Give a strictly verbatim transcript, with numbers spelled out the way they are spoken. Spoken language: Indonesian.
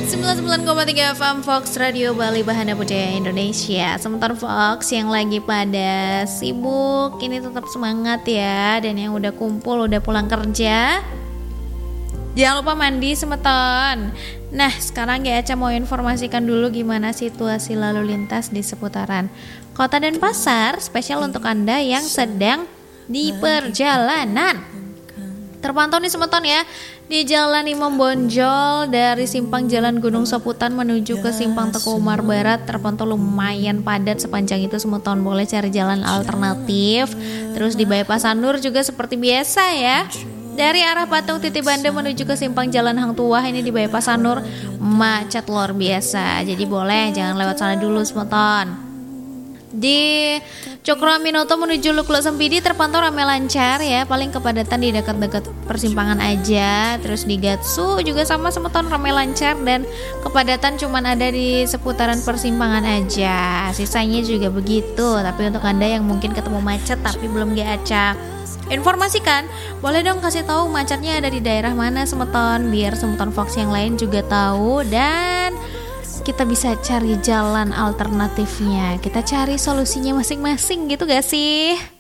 sembilan puluh sembilan koma tiga F M Fox Radio Bali Bahana Budaya Indonesia. Sementara Fox yang lagi pada sibuk ini tetap semangat ya. Dan yang udah kumpul, udah pulang kerja, jangan lupa mandi semeton. Nah sekarang ya Aca mau informasikan dulu gimana situasi lalu lintas di seputaran Kota Denpasar. Spesial untuk Anda yang sedang di perjalanan. Terpantau nih semeton ya, di Jalan Imam Bonjol dari simpang Jalan Gunung Soputan menuju ke simpang Teku Umar Barat terpantau lumayan padat sepanjang itu semeton. Boleh cari jalan alternatif. Terus di bypass Sanur juga seperti biasa ya, dari arah Patung Titi Banda menuju ke simpang Jalan Hang Tuah ini di bypass Sanur macet luar biasa. Jadi boleh jangan lewat sana dulu semeton. Di Cokro Aminoto menuju Luklo Sempidi terpantau ramai lancar ya, paling kepadatan di dekat-dekat persimpangan aja. Terus di Gatsu juga sama semeton ramai lancar dan kepadatan cuman ada di seputaran persimpangan aja. Sisanya juga begitu. Tapi untuk Anda yang mungkin ketemu macet tapi belum G Aca informasikan, boleh dong kasih tahu macetnya ada di daerah mana semeton, biar semeton Fox yang lain juga tahu dan kita bisa cari jalan alternatifnya. Kita cari solusinya masing-masing gitu gak sih?